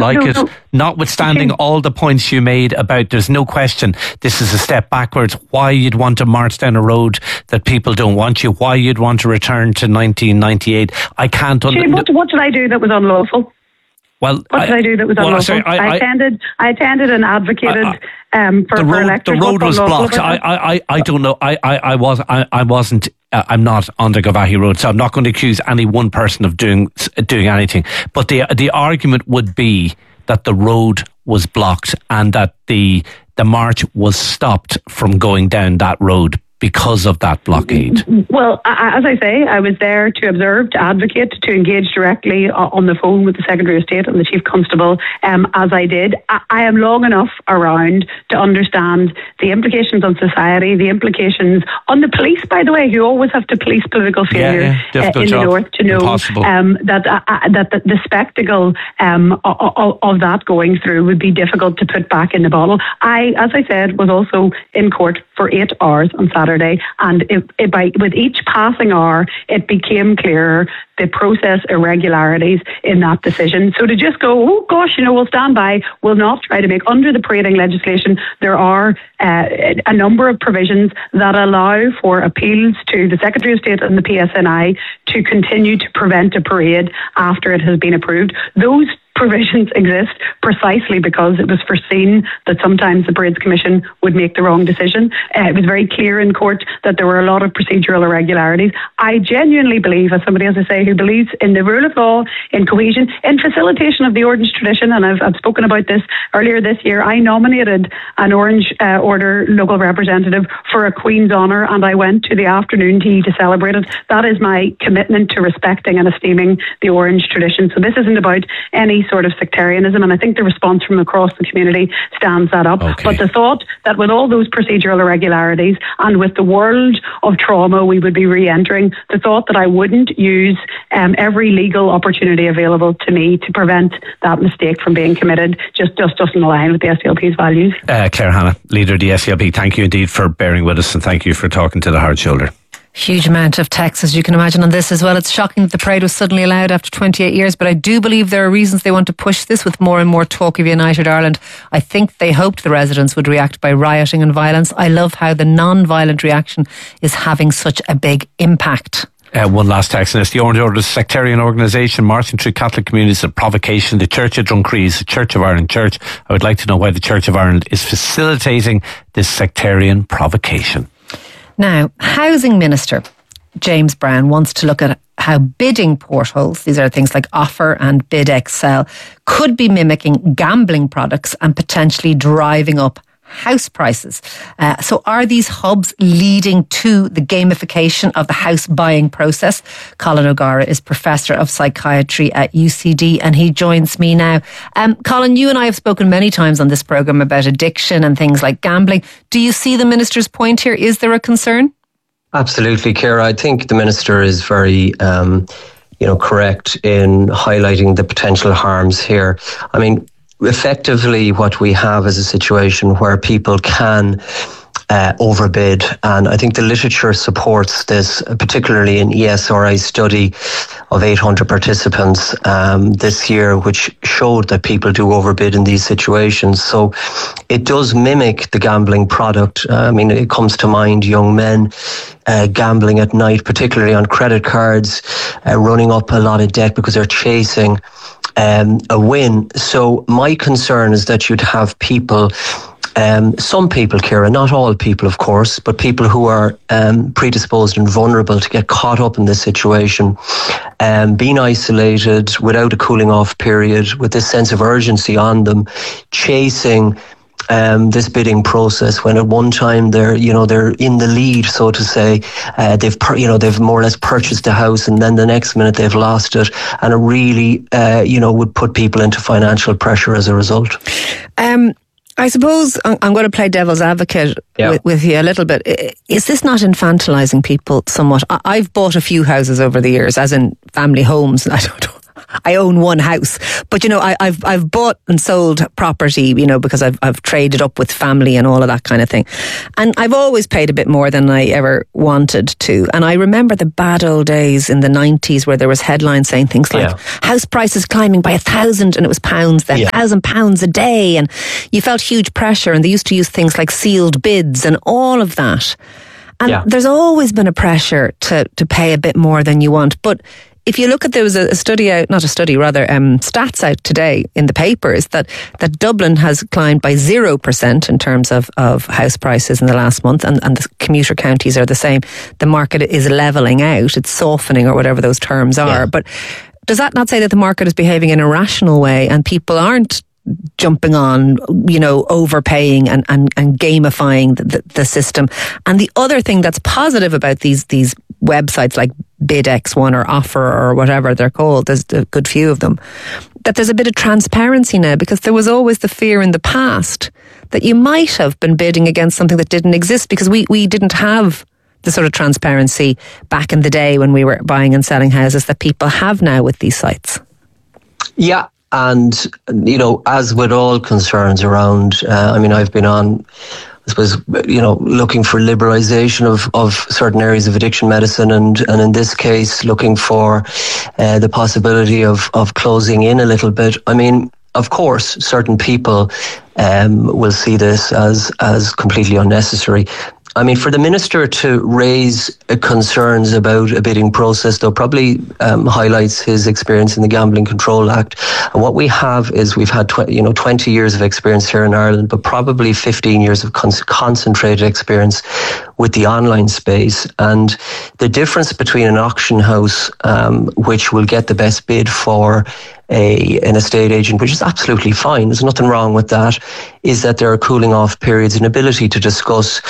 like it, notwithstanding all the points you made about there's no question this is a step backwards, why you'd want to march down a road that people don't want you, why you'd want to return to 1998. I can't what did I do that was unlawful? Well, what did I do that was unlawful? Sorry, I attended and advocated for electors. The road was blocked. I don't know. I wasn't. I'm not on the Gavahi Road, so I'm not going to accuse any one person of doing anything. But the argument would be that the road was blocked and that the march was stopped from going down that road because of that blockade. Well, as I say, I was there to observe, to advocate, to engage directly on the phone with the Secretary of State and the Chief Constable, as I did. I am long enough around to understand the implications on society, the implications on the police, by the way, who always have to police political failure in the north, to know that the spectacle of that going through would be difficult to put back in the bottle. I, as I said, was also in court for 8 hours on Saturday, and with each passing hour, it became clearer the process irregularities in that decision. So to just go, oh gosh, we'll stand by, we'll not try to make, under the parading legislation, there are a number of provisions that allow for appeals to the Secretary of State and the PSNI to continue to prevent a parade after it has been approved. Those provisions exist precisely because it was foreseen that sometimes the Parades Commission would make the wrong decision. It was very clear in court that there were a lot of procedural irregularities. I genuinely believe, as somebody, as I say, who believes in the rule of law, in cohesion, in facilitation of the Orange tradition, and I've spoken about this earlier this year, I nominated an Orange Order local representative for a Queen's Honour, and I went to the afternoon tea to celebrate it. That is my commitment to respecting and esteeming the Orange tradition. So this isn't about any sort of sectarianism, and I think the response from across the community stands that up. Okay. But the thought that with all those procedural irregularities and with the world of trauma we would be re-entering, the thought that I wouldn't use every legal opportunity available to me to prevent that mistake from being committed just doesn't align with the SDLP's values. Claire Hanna, leader of the SDLP, thank you indeed for bearing with us, and thank you for talking to the Hard Shoulder. Huge amount of text, as you can imagine, on this as well. It's shocking that the parade was suddenly allowed after 28 years, but I do believe there are reasons they want to push this with more and more talk of United Ireland. I think they hoped the residents would react by rioting and violence. I love how the non-violent reaction is having such a big impact. One last text, and it's the Orange Order's sectarian organisation marching through Catholic communities of provocation. The Church of Drumcree, the Church of Ireland Church. I would like to know why the Church of Ireland is facilitating this sectarian provocation. Now, Housing Minister James Brown wants to look at how bidding portals, these are things like Offer and BidXL, could be mimicking gambling products and potentially driving up house prices. So are these hubs leading to the gamification of the house buying process? Colin O'Gara is Professor of Psychiatry at UCD and he joins me now. Colin, you and I have spoken many times on this programme about addiction and things like gambling. Do you see the Minister's point here? Is there a concern? Absolutely, Ciara. I think the Minister is very correct in highlighting the potential harms here. I mean, effectively what we have is a situation where people can overbid, and I think the literature supports this, particularly in ESRI's study of 800 participants this year, which showed that people do overbid in these situations. So it does mimic the gambling product. I mean, it comes to mind young men gambling at night, particularly on credit cards, running up a lot of debt because they're chasing a win. So my concern is that you'd have people, some people, Ciara, not all people of course, but people who are predisposed and vulnerable to get caught up in this situation, being isolated without a cooling off period, with this sense of urgency on them, chasing this bidding process when at one time they're in the lead, so to say. They've more or less purchased the house, and then the next minute they've lost it, and it really would put people into financial pressure as a result. I suppose I'm going to play devil's advocate with you a little bit. Is this not infantilizing people somewhat? I've bought a few houses over the years, as in family homes. I own one house. But, I've bought and sold property, because I've traded up with family and all of that kind of thing. And I've always paid a bit more than I ever wanted to. And I remember the bad old days in the 90s where there was headlines saying things like house prices climbing by 1,000, and it was pounds then, £1,000 a day. And you felt huge pressure, and they used to use things like sealed bids and all of that. And there's always been a pressure to pay a bit more than you want. But if you look at, there was a study out, not a study, rather, stats out today in the papers that Dublin has climbed by 0% in terms of house prices in the last month, and the commuter counties are the same. The market is levelling out, it's softening, or whatever those terms are. Yeah. But does that not say that the market is behaving in a rational way and people aren't jumping on, overpaying and gamifying the system? And the other thing that's positive about these websites like BidX1 or Offer or whatever they're called, there's a good few of them, that there's a bit of transparency now, because there was always the fear in the past that you might have been bidding against something that didn't exist, because we didn't have the sort of transparency back in the day when we were buying and selling houses that people have now with these sites. Yeah. And, as with all concerns around, I've been on, I suppose, looking for liberalisation of certain areas of addiction medicine, and in this case, looking for the possibility of closing in a little bit. I mean, of course, certain people will see this as completely unnecessary. I mean, for the minister to raise concerns about a bidding process, though, probably highlights his experience in the Gambling Control Act. And what we have is we've had 20 years of experience here in Ireland, but probably 15 years of concentrated experience with the online space. And the difference between an auction house, which will get the best bid for an estate agent, which is absolutely fine, there's nothing wrong with that, is that there are cooling off periods, an ability to discuss,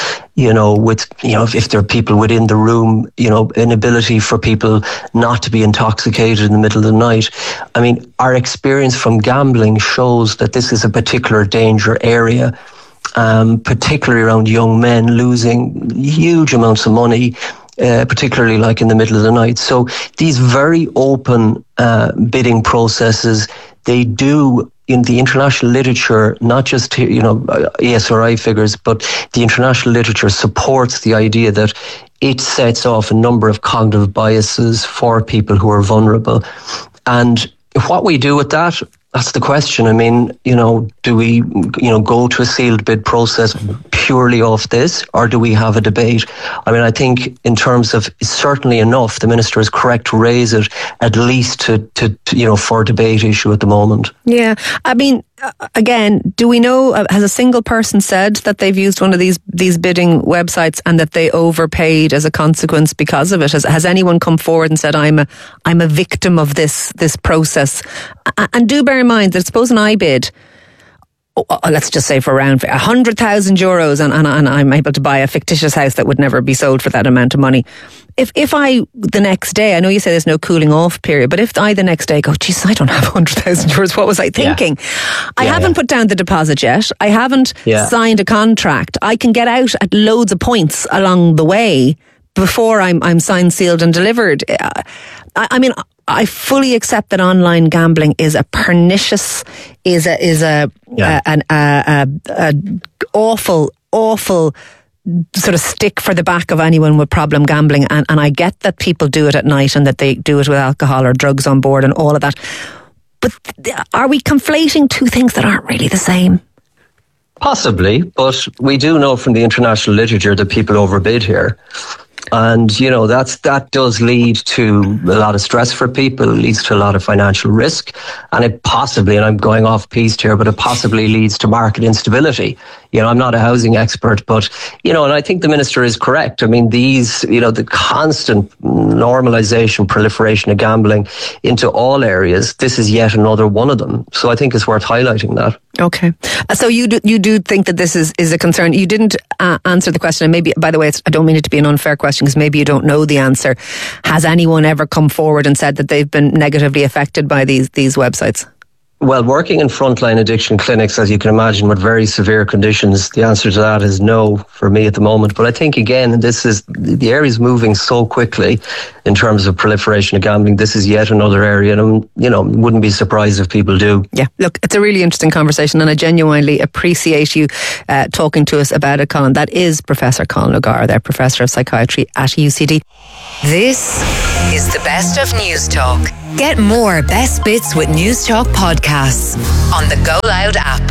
if there are people within the room, an ability for people not to be intoxicated in the middle of the night. I mean, our experience from gambling shows that this is a particular danger area, particularly around young men losing huge amounts of money, particularly like in the middle of the night. So these very open bidding processes, they do, in the international literature, not just ESRI figures, but the international literature supports the idea that it sets off a number of cognitive biases for people who are vulnerable. And what we do with that, that's the question. I mean, do we, go to a sealed bid process purely off this, or do we have a debate? I mean, I think in terms of certainly enough, the minister is correct to raise it, at least to for a debate issue at the moment. Yeah. I mean, again, do we know, has a single person said that they've used one of these bidding websites and that they overpaid as a consequence because of it? Has anyone come forward and said, I'm a victim of this process? And do bear in mind that supposing I bid, let's just say for around €100,000 and I'm able to buy a fictitious house that would never be sold for that amount of money. If I, the next day, I know you say there's no cooling off period, but if I the next day go, geez, I don't have €100,000, what was I thinking? I haven't put down the deposit yet. I haven't signed a contract. I can get out at loads of points along the way before I'm signed, sealed and delivered. I mean, I fully accept that online gambling is a pernicious, an awful sort of stick for the back of anyone with problem gambling, and I get that people do it at night and that they do it with alcohol or drugs on board and all of that. But are we conflating two things that aren't really the same? Possibly, but we do know from the international literature that people overbid here. And, that does lead to a lot of stress for people, it leads to a lot of financial risk, and it possibly, and I'm going off piste here, but it possibly leads to market instability. I'm not a housing expert, but, and I think the minister is correct. I mean, these, the constant normalisation, proliferation of gambling into all areas, this is yet another one of them. So I think it's worth highlighting that. Okay. So you do think that this is a concern. You didn't answer the question, and maybe, by the way, I don't mean it to be an unfair question because maybe you don't know the answer. Has anyone ever come forward and said that they've been negatively affected by these websites? Well, working in frontline addiction clinics, as you can imagine, with very severe conditions, the answer to that is no for me at the moment. But I think, again, the area is moving so quickly in terms of proliferation of gambling. This is yet another area, and wouldn't be surprised if people do. Yeah, look, it's a really interesting conversation, and I genuinely appreciate you talking to us about it, Colin. That is Professor Colin O'Gara, there, Professor of Psychiatry at UCD. This is the Best of News Talk. Get more Best Bits with News Talk podcasts on the Go Loud app.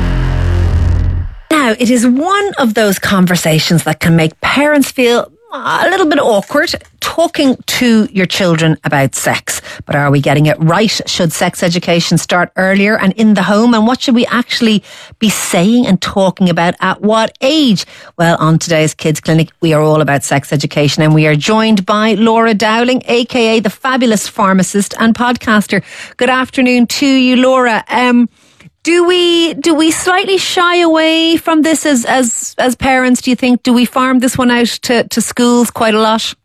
Now, it is one of those conversations that can make parents feel a little bit awkward talking to your children about sex. But are we getting it right? Should sex education start earlier and in the home? And what should we actually be saying and talking about at what age? Well, on today's Kids Clinic, we are all about sex education, and we are joined by Laura Dowling, aka the fabulous pharmacist and podcaster. Good afternoon to you, Laura. Do we slightly shy away from this as parents, do you think? Do we farm this one out to schools quite a lot?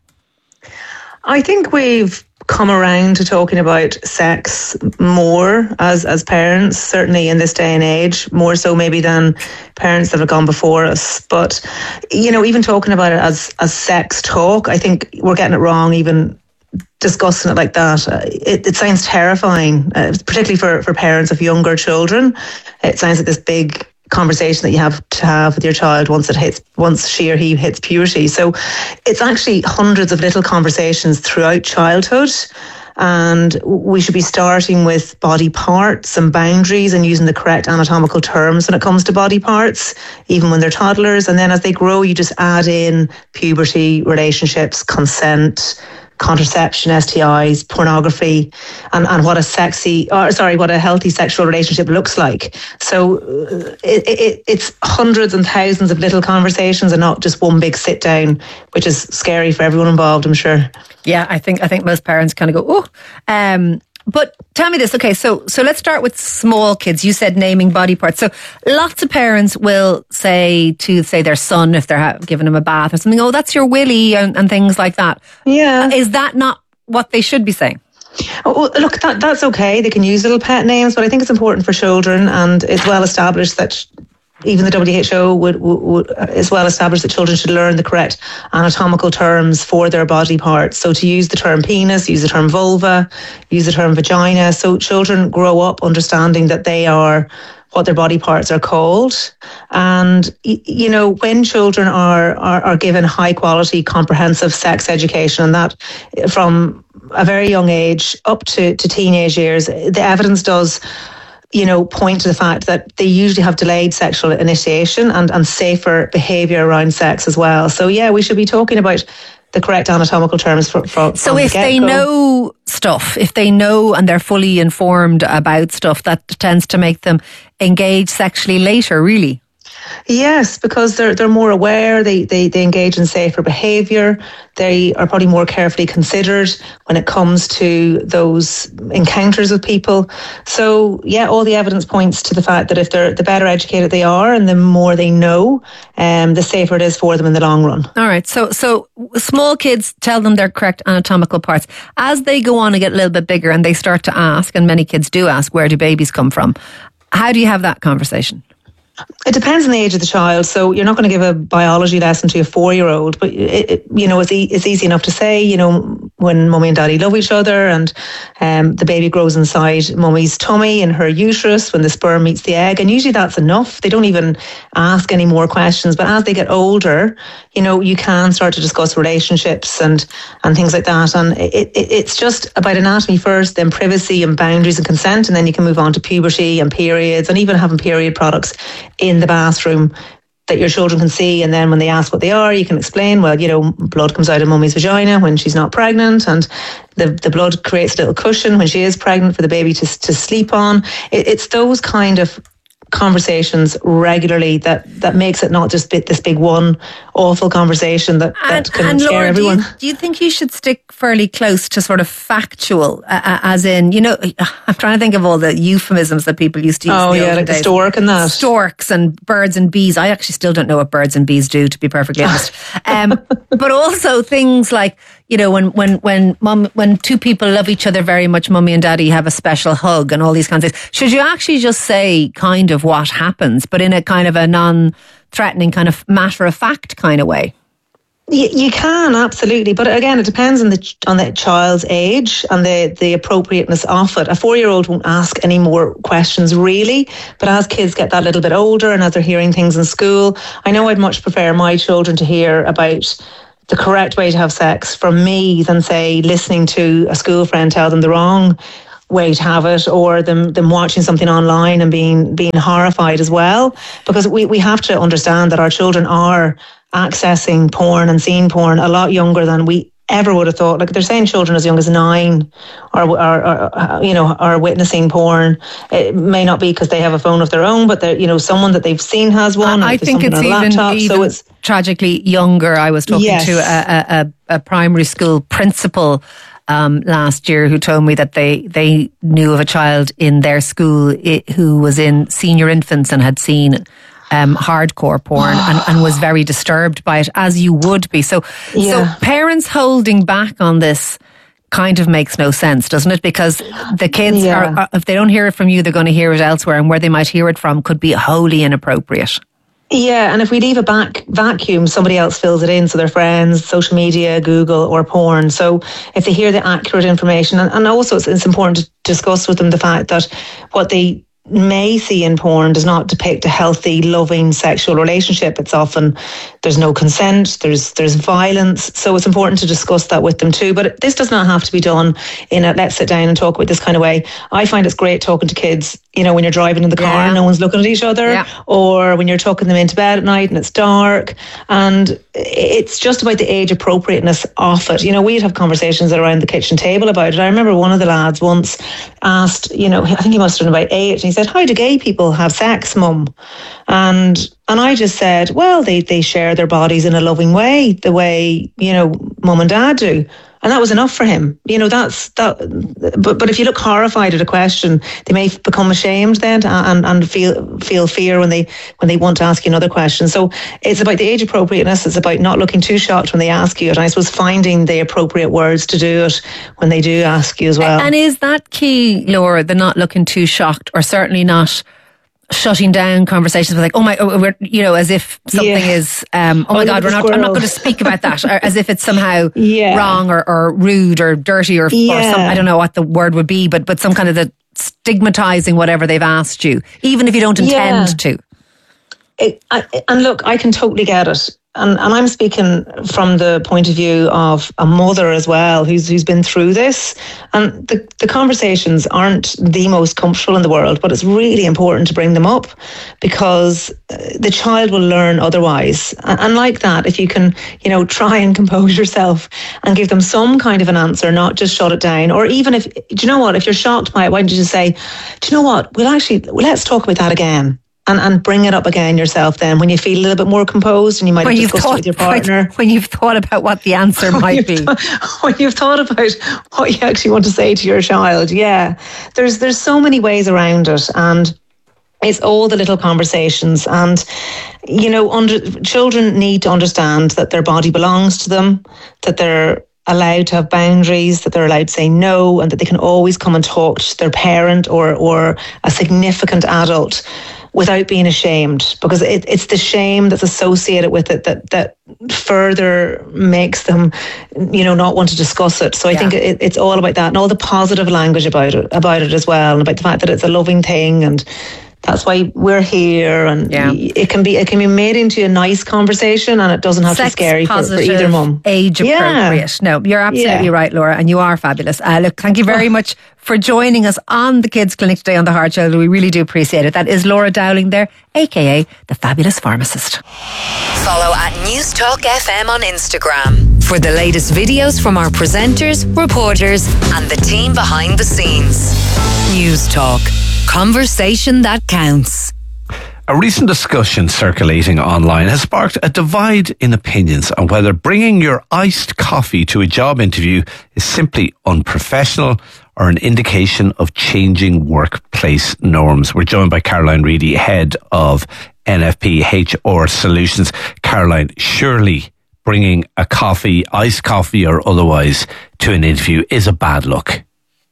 I think we've come around to talking about sex more as parents, certainly in this day and age, more so maybe than parents that have gone before us. But, even talking about it as sex talk, I think we're getting it wrong even discussing it like that. It sounds terrifying, particularly for parents of younger children. It sounds like this big conversation that you have to have with your child once she or he hits puberty. So it's actually hundreds of little conversations throughout childhood. And we should be starting with body parts and boundaries and using the correct anatomical terms when it comes to body parts, even when they're toddlers. And then as they grow, you just add in puberty, relationships, consent, contraception, STIs, pornography, and what a healthy sexual relationship looks like. So it's hundreds and thousands of little conversations and not just one big sit down, which is scary for everyone involved, I'm sure. Yeah, I think most parents kind of go, oh. But tell me this, okay, so let's start with small kids. You said naming body parts. So lots of parents will say to their son, if they're giving him a bath or something, oh, that's your willy, and things like that. Yeah. Is that not what they should be saying? Oh, look, that's okay. They can use little pet names, but I think it's important for children, and it's well established that even the WHO is well established that children should learn the correct anatomical terms for their body parts. So to use the term penis, use the term vulva, use the term vagina. So children grow up understanding that they are what their body parts are called. And, when children are given high quality, comprehensive sex education, and that from a very young age up to teenage years, the evidence does point to the fact that they usually have delayed sexual initiation and safer behaviour around sex as well. So, yeah, we should be talking about the correct anatomical terms for so if they know stuff, if they know and they're fully informed about stuff, that tends to make them engage sexually later, really. Yes, because they're more aware, they engage in safer behaviour, they are probably more carefully considered when it comes to those encounters with people. So yeah, all the evidence points to the fact that if the better educated they are and the more they know, the safer it is for them in the long run. All right, so small kids, tell them their correct anatomical parts. As they go on and get a little bit bigger and they start to ask, and many kids do ask, where do babies come from? How do you have that conversation? It depends on the age of the child. So you're not going to give a biology lesson to a 4-year-old, but it's easy enough to say, when mummy and daddy love each other, and the baby grows inside mummy's tummy and her uterus when the sperm meets the egg, and usually that's enough. They don't even ask any more questions. But as they get older, you can start to discuss relationships and things like that. And it's just about anatomy first, then privacy and boundaries and consent, and then you can move on to puberty and periods, and even having period products in the bathroom that your children can see. And then when they ask what they are, you can explain, well, blood comes out of mummy's vagina when she's not pregnant, and the blood creates a little cushion when she is pregnant for the baby to sleep on. It's those kind of conversations regularly that makes it not just this big one awful conversation that can scare Laura, everyone. Do you think you should stick fairly close to sort of factual, as in, I'm trying to think of all the euphemisms that people used to use. Oh yeah, like the stork and that. Storks and birds and bees. I actually still don't know what birds and bees do, to be perfectly honest. But also things like, you know, when two people love each other very much, mummy and daddy have a special hug and all these kinds of things. Should you actually just say kind of what happens, but in a kind of a non-threatening kind of matter-of-fact kind of way? You can, absolutely, but again, it depends on the child's age and the appropriateness of it. A 4-year-old won't ask any more questions really, but as kids get that little bit older and as they're hearing things in school, I know I'd much prefer my children to hear about the correct way to have sex from me than, say, listening to a school friend tell them the wrong way to have it, or them watching something online and being horrified as well, because we have to understand that our children are accessing porn and seeing porn a lot younger than we ever would have thought. Like, they're saying children as young as 9 are witnessing porn. It may not be because they have a phone of their own, but they're, you know, someone that they've seen has one. I think it's even so it's tragically younger. I was talking to a primary school principal last year who told me that they knew of a child in their school who was in senior infants and had seen hardcore porn and was very disturbed by it, as you would be. So parents holding back on this kind of makes no sense, doesn't it? Because the kids are, if they don't hear it from you, they're going to hear it elsewhere, and where they might hear it from could be wholly inappropriate. Yeah, and if we leave a vacuum, somebody else fills it in. So their friends, social media, Google, or porn. So if they hear the accurate information, and also it's important to discuss with them the fact that what they may see in porn does not depict a healthy, loving sexual relationship. It's often, there's no consent, there's violence. So it's important to discuss that with them too. But this does not have to be done in a let's sit down and talk about this kind of way. I find it's great talking to kids, you know, when you're driving in the car and no one's looking at each other, or when you're tucking them into bed at night and it's dark. And it's just about the age appropriateness of it. You know, we'd have conversations around the kitchen table about it. I remember one of the lads once asked, you know, I think he must have been about 8, and he said, "How do gay people have sex, Mum?" And I just said, well, they share their bodies in a loving way, the way, you know, Mum and Dad do. And that was enough for him. You know, that's that. But if you look horrified at a question, they may become ashamed then and feel fear when they want to ask you another question. So it's about the age appropriateness. It's about not looking too shocked when they ask you it. And I suppose finding the appropriate words to do it when they do ask you as well. And is that key, Laura, the not looking too shocked, or certainly not shutting down conversations with, like, we're, you know, as if something is, oh my God, I'm not going to speak about that, or as if it's somehow wrong or rude or dirty or some, I don't know what the word would be, but some kind of the stigmatizing whatever they've asked you, even if you don't intend to. And look, I can totally get it. And I'm speaking from the point of view of a mother as well, who's been through this. And the conversations aren't the most comfortable in the world, but it's really important to bring them up, because the child will learn otherwise. And like that, if you can, you know, try and compose yourself and give them some kind of an answer, not just shut it down. Or even if, do you know what, if you're shocked by it, why don't you just say, do you know what, let's talk about that again. And bring it up again yourself then when you feel a little bit more composed, and you might have discussed it with your partner. When you've thought about what the answer might be. When you've thought about what you actually want to say to your child. Yeah. There's so many ways around it, and it's all the little conversations. And, you know, children need to understand that their body belongs to them, that they're allowed to have boundaries, that they're allowed to say no, and that they can always come and talk to their parent or a significant adult without being ashamed, because it's the shame that's associated with it that further makes them, you know, not want to discuss it. So I think it's all about that, and all the positive language about it as well, and about the fact that it's a loving thing, and that's why we're here. And it can be made into a nice conversation, and it doesn't have to be scary for either mum. Age appropriate. No, you're absolutely right, Laura, and you are fabulous. Look, thank you very much for joining us on the Kids Clinic today on The Hard Shoulder. We really do appreciate it. That is Laura Dowling there, aka the Fabulous Pharmacist. Follow at News Talk FM on Instagram for the latest videos from our presenters, reporters, and the team behind the scenes. News Talk. Conversation that counts. A recent discussion circulating online has sparked a divide in opinions on whether bringing your iced coffee to a job interview is simply unprofessional or an indication of changing workplace norms. We're joined by Caroline Reedy, head of NFP HR Solutions. Caroline, surely bringing a coffee, iced coffee or otherwise, to an interview is a bad look?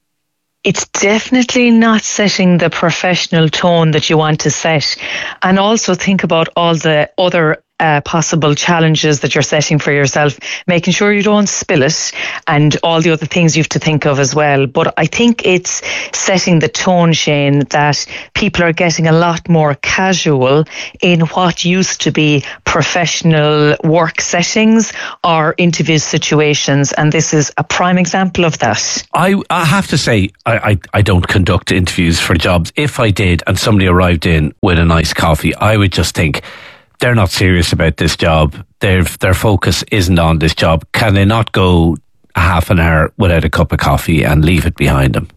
It's definitely not setting the professional tone that you want to set. And also think about all the other possible challenges that you're setting for yourself, making sure you don't spill it and all the other things you have to think of as well. But I think it's setting the tone, Shane, that people are getting a lot more casual in what used to be professional work settings or interview situations. And this is a prime example of that. I have to say, I don't conduct interviews for jobs. If I did and somebody arrived in with a nice coffee, I would just think, they're not serious about this job. Their focus isn't on this job. Can they not go a half an hour without a cup of coffee and leave it behind them?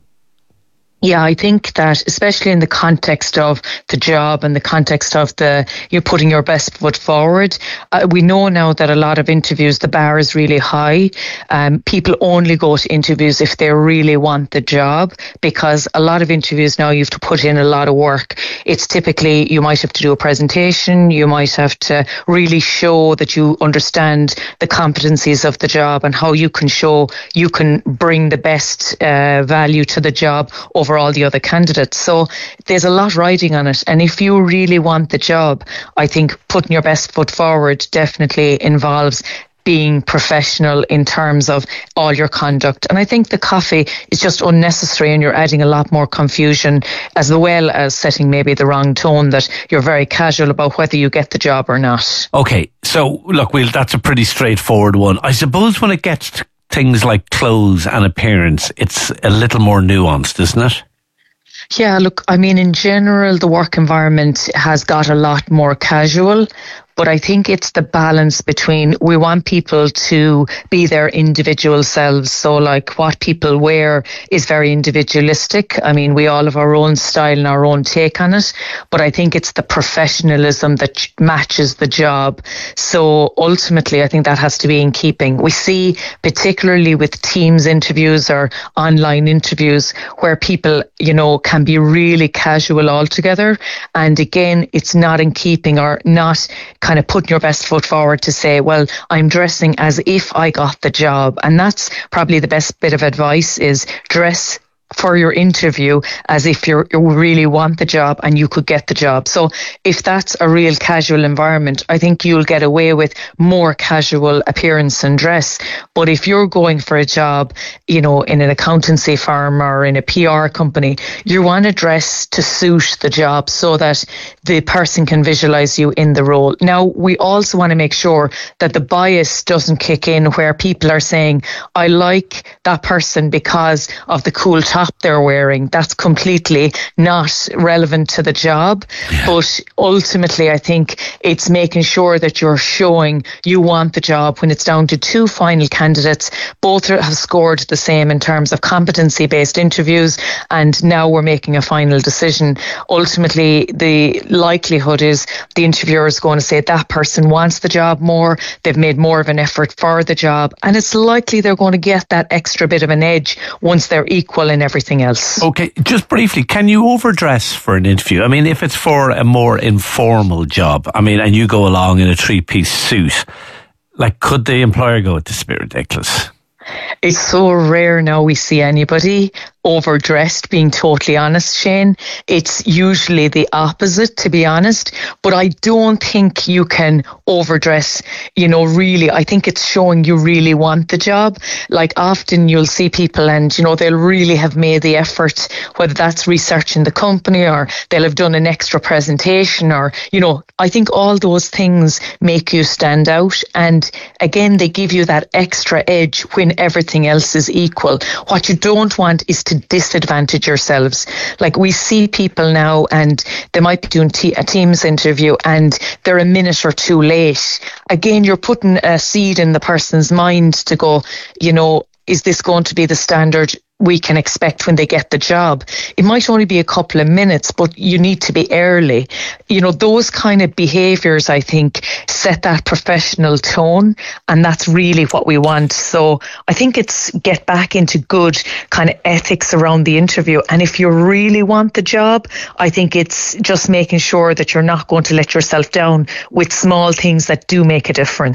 Yeah, I think that especially in the context of the job and the context of you're putting your best foot forward, we know now that a lot of interviews, the bar is really high. People only go to interviews if they really want the job, because a lot of interviews now you have to put in a lot of work. It's typically you might have to do a presentation, you might have to really show that you understand the competencies of the job and how you can show you can bring the best value to the job over all the other candidates. So there's a lot riding on it. And if you really want the job, I think putting your best foot forward definitely involves being professional in terms of all your conduct. And I think the coffee is just unnecessary and you're adding a lot more confusion, as well as setting maybe the wrong tone that you're very casual about whether you get the job or not. Okay, so look, that's a pretty straightforward one. I suppose when it gets to things like clothes and appearance, it's a little more nuanced, isn't it? Yeah, look, I mean, in general, the work environment has got a lot more casual. But I think it's the balance between, we want people to be their individual selves. So like what people wear is very individualistic. I mean, we all have our own style and our own take on it. But I think it's the professionalism that matches the job. So ultimately, I think that has to be in keeping. We see, particularly with Teams interviews or online interviews, where people, can be really casual altogether. And again, it's not in keeping or not kind of putting your best foot forward to say, well, I'm dressing as if I got the job. And that's probably the best bit of advice, is dress for your interview as if you really want the job and you could get the job. So if that's a real casual environment, I think you'll get away with more casual appearance and dress. But if you're going for a job, in an accountancy firm or in a PR company, you want to dress to suit the job so that the person can visualize you in the role. Now, we also want to make sure that the bias doesn't kick in where people are saying, I like that person because of the cool top they're wearing. That's completely not relevant to the job. Yeah. But ultimately, I think it's making sure that you're showing you want the job when it's down to two final candidates. Both have scored the same in terms of competency-based interviews, and now we're making a final decision. Ultimately, the likelihood is the interviewer is going to say that person wants the job more, they've made more of an effort for the job, and it's likely they're going to get that extra bit of an edge once they're equal in everything else. Okay, just briefly, can you overdress for an interview? I mean, if it's for a more informal job, and you go along in a 3-piece suit, could the employer go, this is a bit ridiculous? It's so rare now we see anybody overdressed, being totally honest, Shane. It's usually the opposite, to be honest. But I don't think you can overdress, really. I think it's showing you really want the job. Often you'll see people and, they'll really have made the effort, whether that's researching the company or they'll have done an extra presentation or, I think all those things make you stand out. And again, they give you that extra edge when everything else is equal. What you don't want is to disadvantage yourselves. We see people now and they might be doing a Teams interview and they're a minute or two late. Again, you're putting a seed in the person's mind to go, is this going to be the standard we can expect when they get the job? It might only be a couple of minutes, but you need to be early. Those kind of behaviours, I think, set that professional tone, and that's really what we want. So I think it's get back into good kind of ethics around the interview. And if you really want the job, I think it's just making sure that you're not going to let yourself down with small things that do make a difference.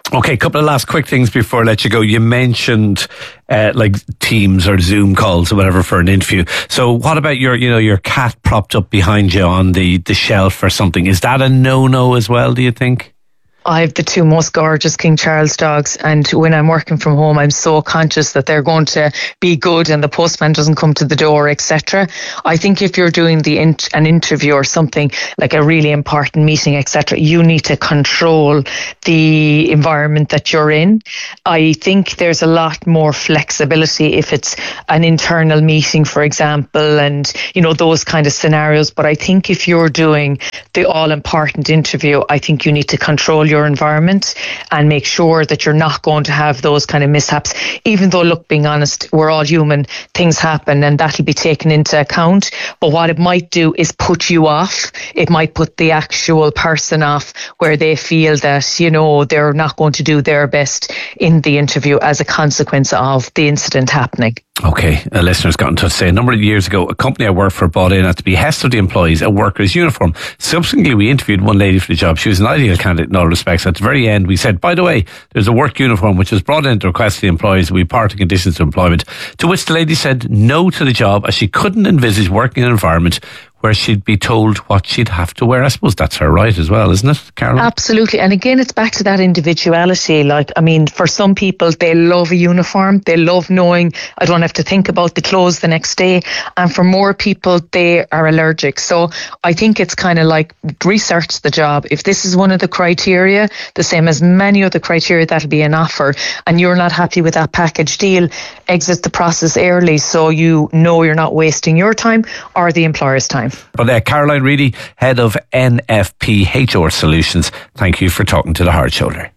Okay, a couple of last quick things before I let you go. You mentioned like Teams or Zoom calls or whatever for an interview. So what about your cat propped up behind you on the shelf or something? Is that a no-no as well, do you think? I have the two most gorgeous King Charles dogs, and when I'm working from home, I'm so conscious that they're going to be good and the postman doesn't come to the door, etc. I think if you're doing an interview or something like a really important meeting, etc., you need to control the environment that you're in. I think there's a lot more flexibility if it's an internal meeting, for example, and those kind of scenarios. But I think if you're doing the all-important interview, I think you need to control your environment and make sure that you're not going to have those kind of mishaps. Even though, look, being honest, we're all human, things happen and that'll be taken into account. But what it might do is put you off. It might put the actual person off where they feel that, they're not going to do their best in the interview as a consequence of the incident happening. Okay, a listener's got in touch to say, a number of years ago, a company I worked for brought in at the behest of the employees a worker's uniform. Subsequently, we interviewed one lady for the job. She was an ideal candidate in all respects. At the very end, we said, by the way, there's a work uniform which was brought in at the request of the employees. We part in conditions of employment. To which the lady said no to the job as she couldn't envisage working in an environment where she'd be told what she'd have to wear. I suppose that's her right as well, isn't it, Caroline? Absolutely. And again, it's back to that individuality. For some people, they love a uniform. They love knowing I don't have to think about the clothes the next day. And for more people, they are allergic. So I think it's kind of like research the job. If this is one of the criteria, the same as many other criteria that'll be an offer, and you're not happy with that package deal, exit the process early so you're not wasting your time or the employer's time. But Caroline Reedy, head of NFP HR Solutions, thank you for talking to The Hard Shoulder.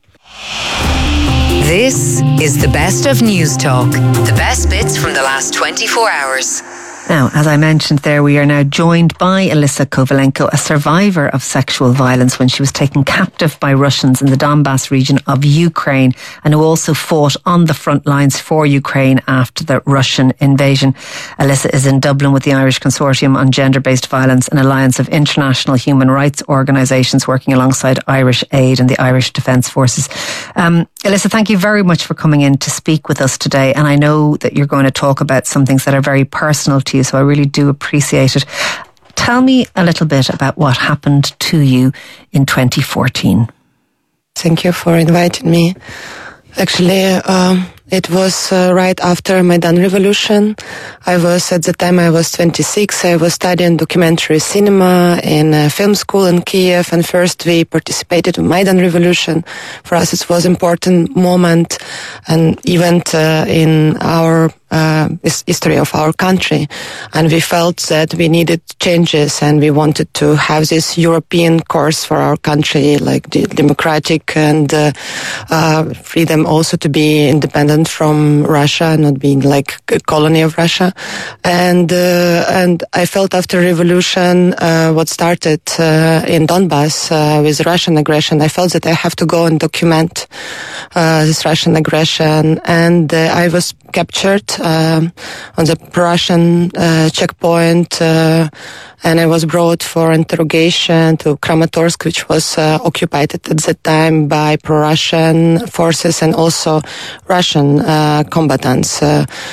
This is the best of News Talk. The best bits from the last 24 hours. Now, as I mentioned there, we are now joined by Alyssa Kovalenko, a survivor of sexual violence when she was taken captive by Russians in the Donbass region of Ukraine, and who also fought on the front lines for Ukraine after the Russian invasion. Alyssa is in Dublin with the Irish Consortium on Gender-Based Violence, an alliance of international human rights organisations working alongside Irish Aid and the Irish Defence Forces. Alyssa, thank you very much for coming in to speak with us today. And I know that you're going to talk about some things that are very personal to you, so I really do appreciate it. Tell me a little bit about what happened to you in 2014. Thank you for inviting me. Actually, it was right after Maidan Revolution. At the time I was 26. I was studying documentary cinema in a film school in Kiev, and first we participated in Maidan Revolution. For us it was an important moment, an event in our history of our country, and we felt that we needed changes and we wanted to have this European course for our country, like the democratic and freedom also to be independent from Russia, not being like a colony of Russia. And I felt after revolution, what started in Donbass with Russian aggression, I felt that I have to go and document this Russian aggression, and I was captured on the Russian checkpoint, and I was brought for interrogation to Kramatorsk, which was occupied at that time by pro-Russian forces and also Russian combatants.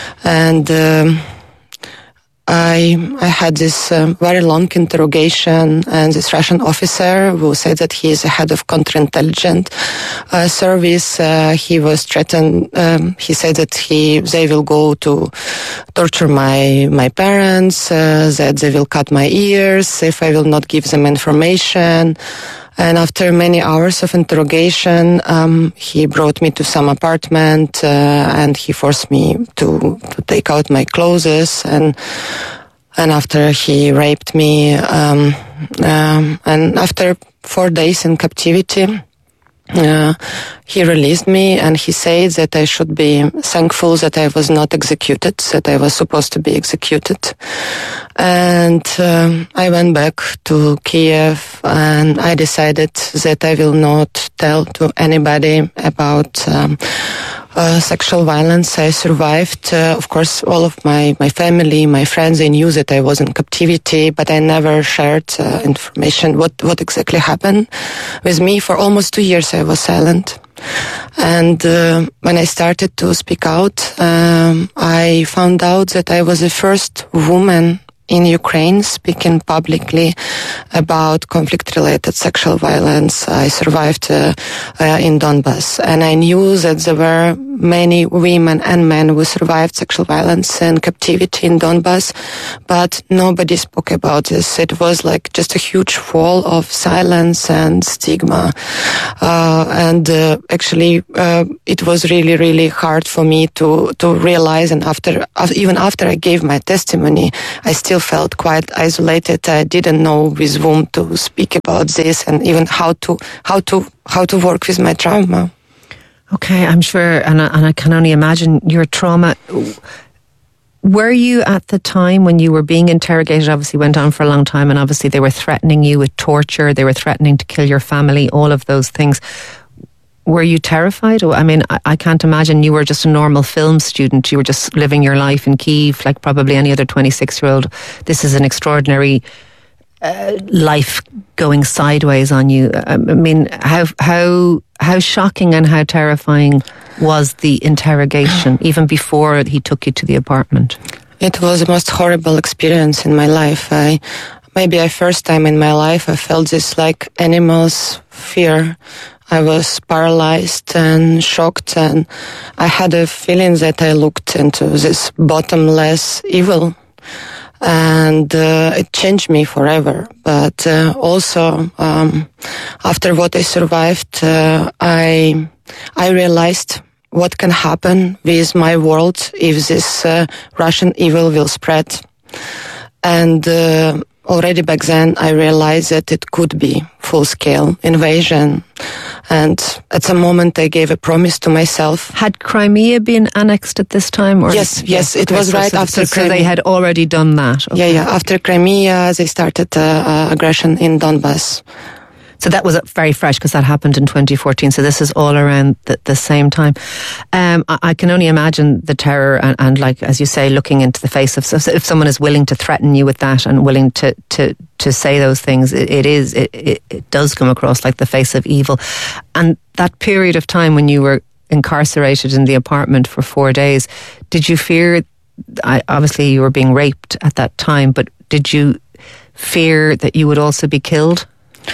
I had this very long interrogation, and this Russian officer who said that he is the head of counterintelligence service, he was threatened. He said that they will go to torture my parents, that they will cut my ears if I will not give them information. And after many hours of interrogation, he brought me to some apartment, and he forced me to take out my clothes, and after he raped me, and after 4 days in captivity, he released me, and he said that I should be thankful that I was not executed, that I was supposed to be executed. And I went back to Kiev, and I decided that I will not tell to anybody about sexual violence I survived. Of course, all of my family, my friends, they knew that I was in captivity, but I never shared information what exactly happened with me. For almost 2 years I was silent. And when I started to speak out, I found out that I was the first woman in Ukraine speaking publicly about conflict-related sexual violence. I survived in Donbas, and I knew that there were many women and men who survived sexual violence and captivity in Donbas, but nobody spoke about this. It was like just a huge wall of silence and stigma. Actually, it was really, really hard for me to realize, and even after I gave my testimony, I still felt quite isolated. I didn't know with whom to speak about this, and even how to work with my trauma. Okay, I'm sure, and I can only imagine your trauma. Were you at the time when you were being interrogated, obviously went on for a long time, and obviously they were threatening you with torture, they were threatening to kill your family, all of those things. Were you terrified? I mean, I can't imagine you were just a normal film student. You were just living your life in Kyiv like probably any other 26-year-old. This is an extraordinary life going sideways on you. I mean, how shocking and how terrifying was the interrogation, even before he took you to the apartment? It was the most horrible experience in my life. Maybe first time in my life I felt this like animal's fear. I was paralyzed and shocked, and I had a feeling that I looked into this bottomless evil, and it changed me forever. But also, after what I survived, I realized what can happen with my world if this Russian evil will spread. And already back then, I realized that it could be full-scale invasion. And at some moment, I gave a promise to myself. Had Crimea been annexed at this time? Or? Yes, it was right after Crimea. So they had already done that? Okay. Yeah. After Crimea, they started aggression in Donbas. So that was very fresh because that happened in 2014. So this is all around the same time. I can only imagine the terror and like, as you say, looking into the face of, if someone is willing to threaten you with that and willing to say those things, it does come across like the face of evil. And that period of time when you were incarcerated in the apartment for 4 days, did you fear, obviously you were being raped at that time, but did you fear that you would also be killed?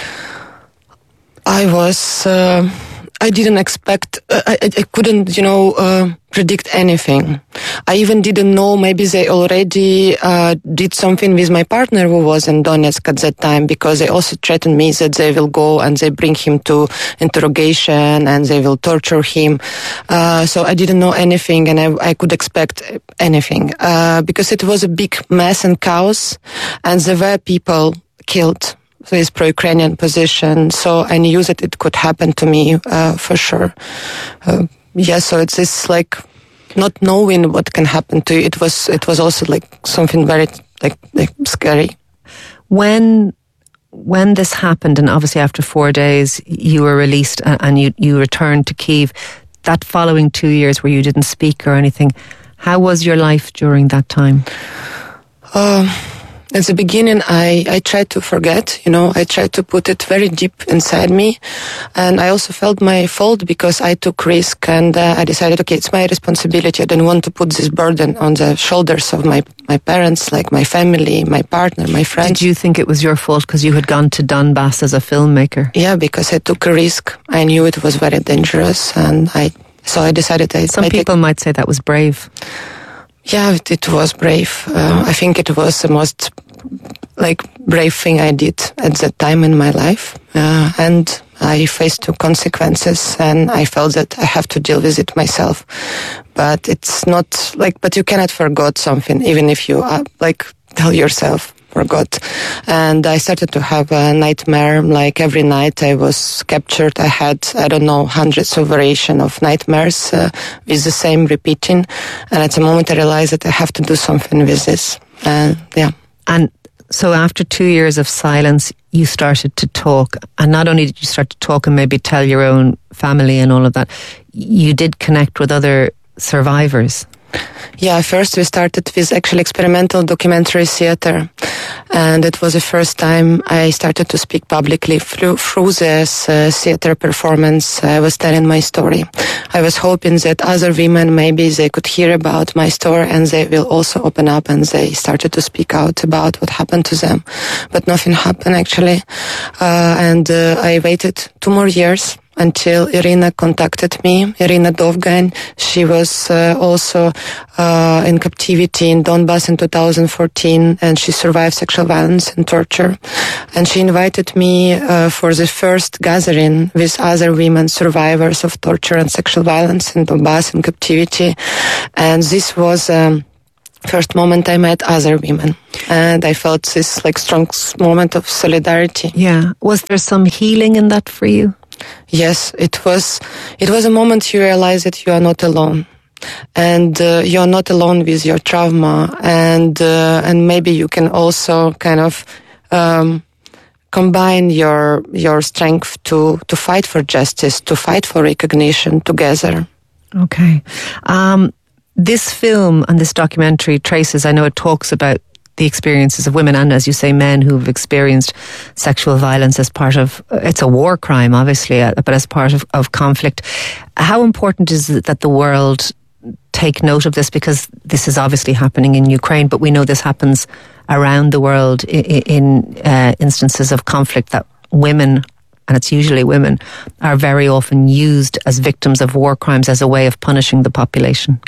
I didn't expect, I couldn't, predict anything. I even didn't know, maybe they already did something with my partner who was in Donetsk at that time, because they also threatened me that they will go and they bring him to interrogation and they will torture him. So I didn't know anything, and I could expect anything, because it was a big mess and chaos, and there were people killed. So his pro-Ukrainian position. So I knew that it could happen to me for sure. So it's this like not knowing what can happen to you. It was also like something very like scary. When this happened, and obviously after 4 days you were released and you returned to Kyiv, that following 2 years where you didn't speak or anything, how was your life during that time? At the beginning, I tried to forget, I tried to put it very deep inside me. And I also felt my fault because I took risk, and I decided, okay, it's my responsibility. I don't want to put this burden on the shoulders of my parents, like my family, my partner, my friends. Did you think it was your fault because you had gone to Donbass as a filmmaker? Yeah, because I took a risk. I knew it was very dangerous, and so I decided Some people might say that was brave. Yeah, it was brave. I think it was the most brave thing I did at that time in my life. And I faced the consequences, and I felt that I have to deal with it myself. But it's not but you cannot forget something, even if you tell yourself forgot. And I started to have a nightmare. Like every night I was captured. I had, hundreds of variations of nightmares with the same repeating. And at the moment I realized that I have to do something with this. And so after 2 years of silence, you started to talk. And not only did you start to talk and maybe tell your own family and all of that, you did connect with other survivors. Yeah, first we started with actually experimental documentary theater. And it was the first time I started to speak publicly through this theater performance. I was telling my story. I was hoping that other women, maybe they could hear about my story and they will also open up and they started to speak out about what happened to them. But nothing happened actually. And I waited 2 more years until Irina contacted me, Irina Dovgan. She was also in captivity in Donbass in 2014, and she survived sexual violence and torture. And she invited me for the first gathering with other women survivors of torture and sexual violence in Donbass in captivity. And this was first moment I met other women, and I felt this strong moment of solidarity. Yeah. Was there some healing in that for you? Yes, it was a moment you realize that you are not alone, and you are not alone with your trauma, and maybe you can also kind of combine your strength to fight for justice, to fight for recognition together. Okay. This film and this documentary traces, I know it talks about the experiences of women and, as you say, men who've experienced sexual violence as part of, it's a war crime, obviously, but as part of conflict. How important is it that the world take note of this? Because this is obviously happening in Ukraine, but we know this happens around the world in instances of conflict, that women, and it's usually women, are very often used as victims of war crimes as a way of punishing the population.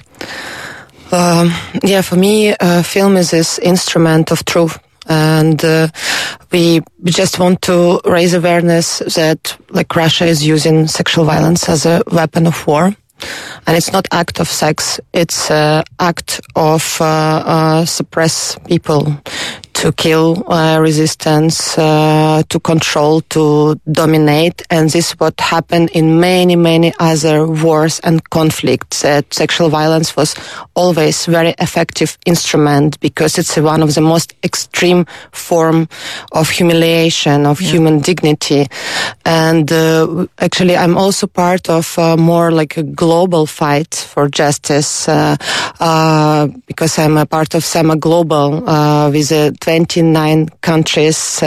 For me, film is this instrument of truth. And we just want to raise awareness that Russia is using sexual violence as a weapon of war. And it's not act of sex, it's act of suppress people, to kill resistance, to control, to dominate. And this is what happened in many, many other wars and conflicts. That sexual violence was always very effective instrument because it's one of the most extreme form of humiliation of human dignity. And actually, I'm also part of more a global fight for justice because I'm a part of SEMA Global with 29 countries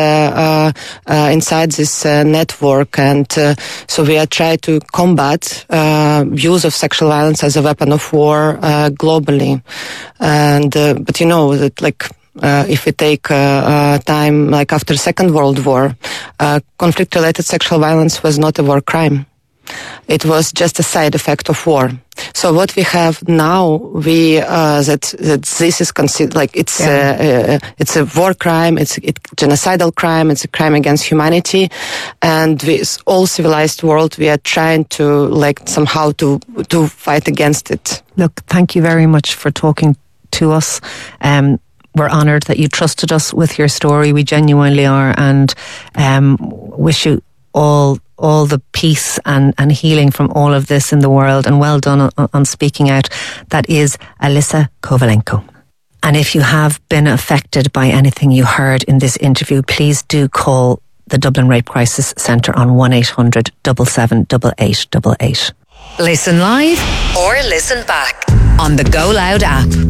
inside this network, and so we are trying to combat use of sexual violence as a weapon of war globally. And but you know that if we take time after Second World War, conflict-related sexual violence was not a war crime. It was just a side effect of war. So what we have now, that this is considered it's a war crime, it's a genocidal crime, it's a crime against humanity, and with all civilized world, we are trying to somehow to fight against it. Look, thank you very much for talking to us. We're honoured that you trusted us with your story. We genuinely are, and wish you all the peace and healing from all of this in the world, and well done on speaking out. That is Alyssa Kovalenko. And if you have been affected by anything you heard in this interview, please do call the Dublin Rape Crisis Centre on 1-800 778888. Listen live or listen back on the Go Loud app.